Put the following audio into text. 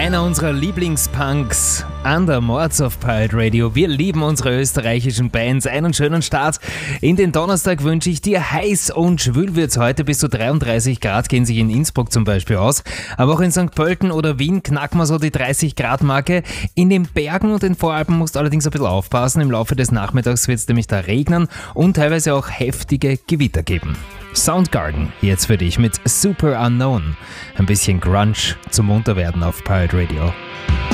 Einer unserer Lieblingspunks an der Mords of Pirate Radio. Wir lieben unsere österreichischen Bands. Einen schönen Start in den Donnerstag wünsche ich dir. Heiß und schwül wird's heute. Bis zu 33 Grad gehen sich in Innsbruck zum Beispiel aus. Aber auch in St. Pölten oder Wien knacken wir so die 30 Grad Marke. In den Bergen und den Voralpen musst du allerdings ein bisschen aufpassen. Im Laufe des Nachmittags wird es nämlich da regnen und teilweise auch heftige Gewitter geben. Soundgarden, jetzt für dich mit Super Unknown. Ein bisschen Grunge zum Munterwerden auf Pirate Radio.